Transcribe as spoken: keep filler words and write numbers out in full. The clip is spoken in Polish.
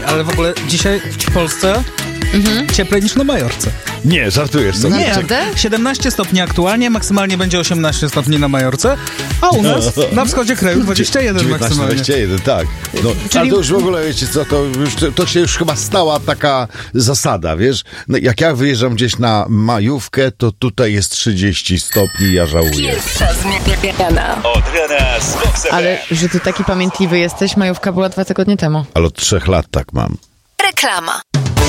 ale w ogóle dzisiaj w Polsce mhm. cieplej niż na Majorce. Nie, żartujesz sobie. Nie, siedemnaście stopni aktualnie, maksymalnie będzie osiemnaście stopni na Majorce, a u nas na wschodzie kraju dwadzieścia jeden dziewiętnaście, maksymalnie. dwadzieścia jeden, tak. No, Czyli... Ale to już w ogóle, wiecie co, to, już, to się już chyba stała taka zasada, wiesz? No, jak ja wyjeżdżam gdzieś na majówkę, to tutaj jest trzydzieści stopni, ja żałuję. Pierwsza zmiana. Od rana z Vox F M. Ale że ty taki pamiętliwy jesteś, majówka była dwa tygodnie temu. Ale od trzech lat tak mam. Reklama.